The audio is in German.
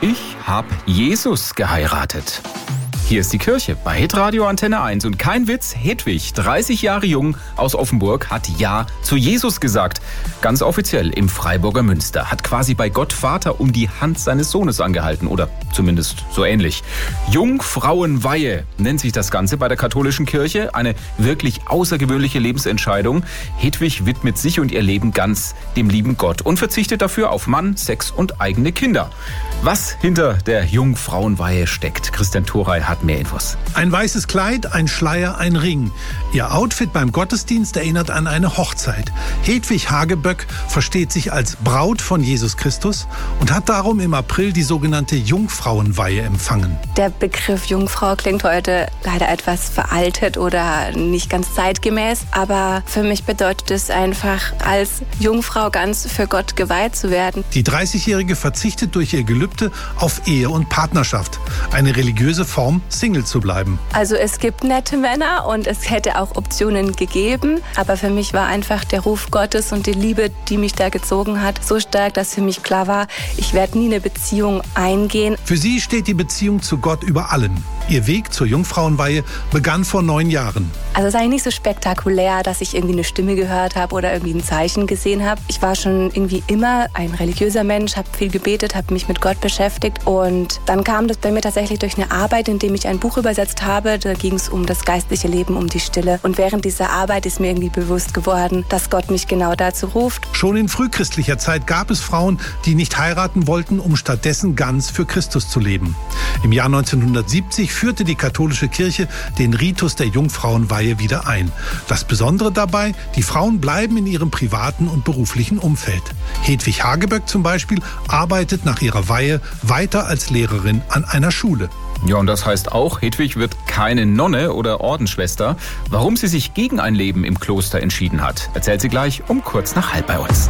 Ich habe Jesus geheiratet. Hier ist die Kirche bei Hitradio Antenne 1 und kein Witz, Hedwig, 30 Jahre jung aus Offenburg, hat Ja zu Jesus gesagt. Ganz offiziell im Freiburger Münster, hat quasi bei Gott Vater um die Hand seines Sohnes angehalten oder zumindest so ähnlich. Jungfrauenweihe nennt sich das Ganze bei der katholischen Kirche, eine wirklich außergewöhnliche Lebensentscheidung. Hedwig widmet sich und ihr Leben ganz dem lieben Gott und verzichtet dafür auf Mann, Sex und eigene Kinder. Was hinter der Jungfrauenweihe steckt, Christian Thorey hat mehr Infos. Ein weißes Kleid, ein Schleier, ein Ring. Ihr Outfit beim Gottesdienst erinnert an eine Hochzeit. Hedwig Hageböck versteht sich als Braut von Jesus Christus und hat darum im April die sogenannte Jungfrauenweihe empfangen. Der Begriff Jungfrau klingt heute leider etwas veraltet oder nicht ganz zeitgemäß, aber für mich bedeutet es einfach, als Jungfrau ganz für Gott geweiht zu werden. Die 30-Jährige verzichtet durch ihr Gelübde auf Ehe und Partnerschaft. Eine religiöse Form, Single zu bleiben. Also es gibt nette Männer und es hätte auch Optionen gegeben, aber für mich war einfach der Ruf Gottes und die Liebe, die mich da gezogen hat, so stark, dass für mich klar war, ich werde nie eine Beziehung eingehen. Für sie steht die Beziehung zu Gott über allem. Ihr Weg zur Jungfrauenweihe begann vor 9 Jahren. Also es ist eigentlich nicht so spektakulär, dass ich irgendwie eine Stimme gehört habe oder irgendwie ein Zeichen gesehen habe. Ich war schon irgendwie immer ein religiöser Mensch, habe viel gebetet, habe mich mit Gott beschäftigt und dann kam das bei mir tatsächlich durch eine Arbeit, in dem ich ein Buch übersetzt habe. Da ging es um das geistliche Leben, um die Stille. Und während dieser Arbeit ist mir irgendwie bewusst geworden, dass Gott mich genau dazu ruft. Schon in frühchristlicher Zeit gab es Frauen, die nicht heiraten wollten, um stattdessen ganz für Christus zu leben. Im Jahr 1970 führte die katholische Kirche den Ritus der Jungfrauenweihe wieder ein. Das Besondere dabei, die Frauen bleiben in ihrem privaten und beruflichen Umfeld. Hedwig Hageböck zum Beispiel arbeitet nach ihrer Weihe weiter als Lehrerin an einer Schule. Ja, und das heißt auch, Hedwig wird keine Nonne oder Ordensschwester. Warum sie sich gegen ein Leben im Kloster entschieden hat, erzählt sie gleich um kurz nach halb bei uns.